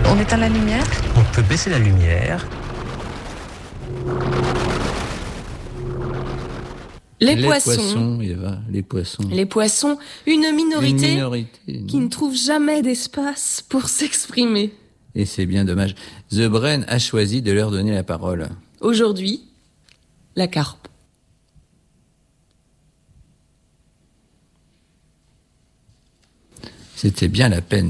On éteint la lumière ? On peut baisser la lumière. Les poissons, Eva, les poissons. Les poissons, une minorité qui non. ne trouve jamais d'espace pour s'exprimer. Et c'est bien dommage. The Brain a choisi de leur donner la parole. Aujourd'hui, la carpe. C'était bien la peine